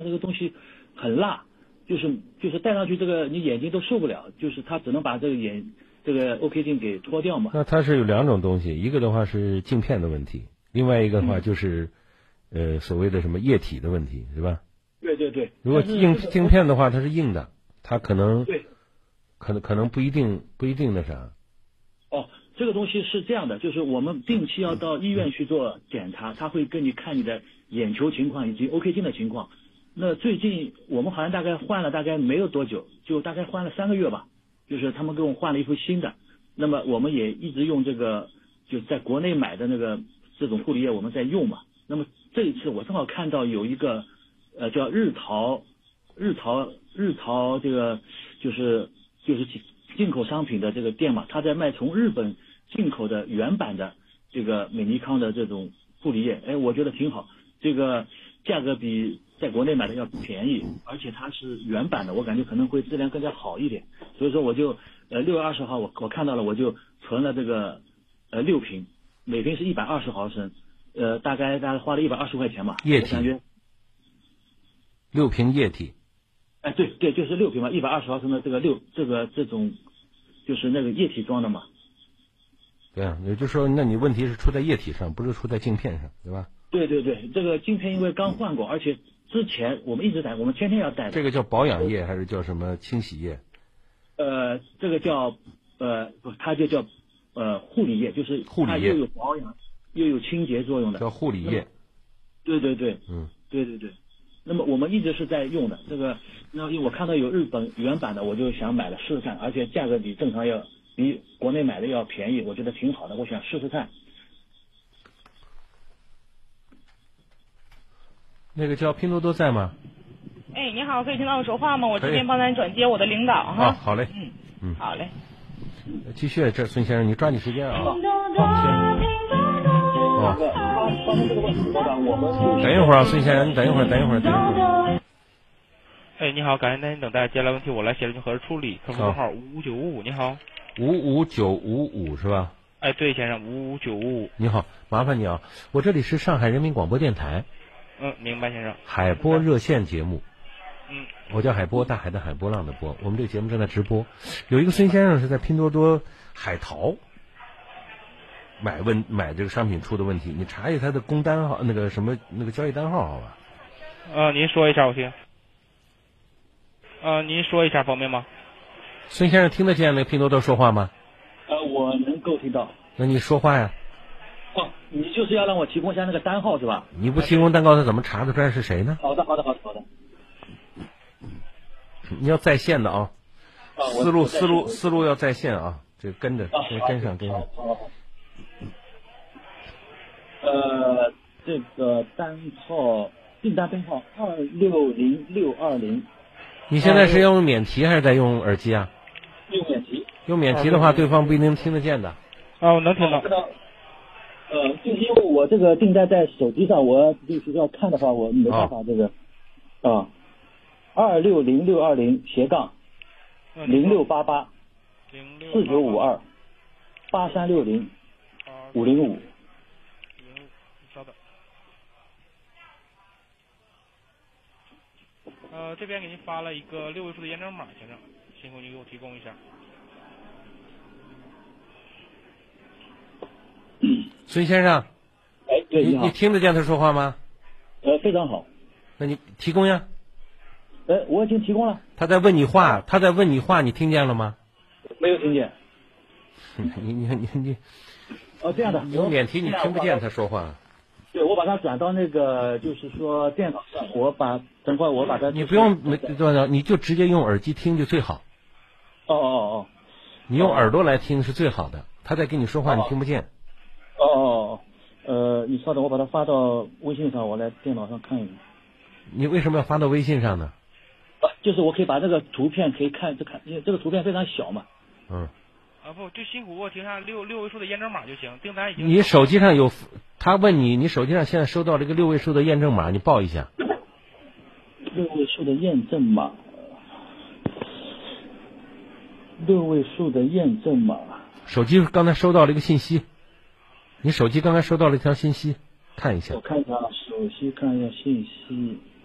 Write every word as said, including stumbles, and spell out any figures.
这个东西很辣，就是就是戴上去这个你眼睛都受不了，就是它只能把这个眼这个 O K 镜给脱掉嘛。 那它是有两种东西，一个的话是镜片的问题，另外一个的话就是、嗯、呃所谓的什么液体的问题，是吧？ 对对对。 如果硬镜片的话，它是硬的，它可能对， 可能可能不一定不一定那啥。 哦，这个东西是这样的，就是我们定期要到医院去做检查，他会跟你看你的眼球情况以及 O K 镜的情况。那最近我们好像大概换了大概没有多久，就大概换了三个月吧，就是他们给我换了一副新的。那么我们也一直用这个，就在国内买的那个这种护理液我们在用嘛。那么这一次我正好看到有一个呃叫日淘日淘日淘这个就是就是进口商品的这个店嘛，他在卖从日本进口的原版的这个美尼康的这种护理液，哎，我觉得挺好，这个价格比在国内买的要便宜，而且它是原版的，我感觉可能会质量更加好一点，所以说我就呃六月二十号我我看到了，我就存了这个呃六瓶，每瓶是一百二十毫升，呃大概大概花了一百二十块钱吧， 液体， 感觉六瓶液体， 哎对对，就是六瓶嘛，一百二十毫升的这个六这个这种就是那个液体装的嘛。 对啊，也就是说，那你问题是出在液体上，不是出在镜片上，对吧？ 对对对，这个镜片因为刚换过，而且之前我们一直戴，我们天天要戴的。 这个叫保养液还是叫什么清洗液？ 呃，这个叫呃不，它就叫呃护理液，就是它又有保养又有清洁作用的， 叫护理液。 对对对， 嗯， 对对对。那么我们一直是在用的这个，那因为我看到有日本原版的，我就想买了试试看，而且价格比正常要比国内买的要便宜，我觉得挺好的，我想试试看。 那个叫拼多多在吗？ 哎，你好，可以听到我说话吗？我这边帮咱转接我的领导哈。 啊，好嘞。 嗯嗯， 好嘞。 继续，这孙先生，你抓紧时间啊。 好， 哦。 发生这个问题，老板，我们等一会儿啊，孙先生，你等一会儿，等一会儿，等一会儿。 哎，你好，感谢耐心等待，接下来问题我来协助您核实处理。客服号五五九五五，你好。 五五九五五是吧？ 哎，对，先生，五五九五五。 你好，麻烦你啊，我这里是上海人民广播电台。 嗯，明白，先生。 海波热线节目。 嗯。 我叫海波，大海的海，波浪的波。我们这个节目正在直播。有一个孙先生是在拼多多海淘买问买这个商品出的问题，你查一下他的工单号，那个什么那个交易单号，好吧？ 呃，您说一下我听。呃，您说一下方便吗？ 孙先生听得见那个拼多多说话吗？ 呃，我能够听到。 那你说话呀。 哦，你就是要让我提供一下那个单号是吧？ 你不提供单号，他怎么查得出来是谁呢？ 好的，好的，好的，好的。 你要在线的啊， 啊思路思路思路要在线啊，这跟着跟跟上跟上。 呃，这个单号订单编号二六零六二零。 你现在是用免提还是在用耳机啊？ 用免提。 用免提的话，对方不一定听得见的。 啊，我能听到。 呃，就是因为我这个订单在手机上，我就是要看的话，我没办法这个啊。二六零六二零斜杠零六八八四九五二八三六零五零五。 稍等。呃，这边给您发了一个六位数的验证码，先生，辛苦您给我提供一下。 孙先生， 哎，对， 你你听得见他说话吗？ 呃，非常好。 那你提供呀。 呃，我已经提供了。 他在问你话，他在问你话，你听见了吗？ 没有听见。 你你你你。 哦，这样的。 有免提你听不见他说话。 对，我把它转到那个，就是说电脑上，我把等会儿我把它。 你不用没对，你就直接用耳机听就最好。 哦哦哦。 你用耳朵来听是最好的，他在跟你说话你听不见。 哦哦哦，呃，你稍等，我把它发到微信上，我来电脑上看一看。 你为什么要发到微信上呢？ 啊，就是我可以把这个图片可以看，这看，因为这个图片非常小嘛。 嗯。 啊不，就辛苦给我提上六六位数的验证码就行，订单已经。 你手机上有，他问你，你手机上现在收到了一个六位数的验证码，你报一下。 六位数的验证码，六位数的验证码。 手机刚才收到了一个信息，你手机刚才收到了一条信息，看一下。 我看一下，手机看一下信息。